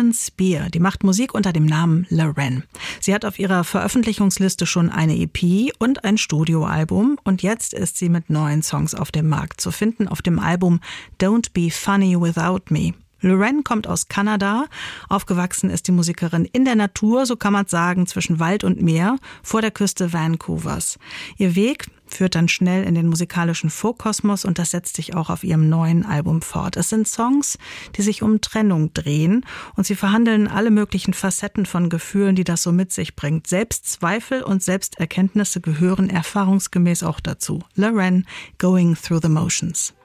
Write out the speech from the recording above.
Lorraine Spear, die macht Musik unter dem Namen Lorraine. Sie hat auf ihrer Veröffentlichungsliste schon eine EP und ein Studioalbum und jetzt ist sie mit neuen Songs auf dem Markt zu finden auf dem Album Don't Be Funny Without Me. Lorraine kommt aus Kanada. Aufgewachsen ist die Musikerin in der Natur, so kann man sagen, zwischen Wald und Meer, vor der Küste Vancouvers. Ihr Weg führt dann schnell in den musikalischen Folkkosmos und das setzt sich auch auf ihrem neuen Album fort. Es sind Songs, die sich um Trennung drehen und sie verhandeln alle möglichen Facetten von Gefühlen, die das so mit sich bringt. Selbstzweifel und Selbsterkenntnisse gehören erfahrungsgemäß auch dazu. Lorraine, Going Through the Motions.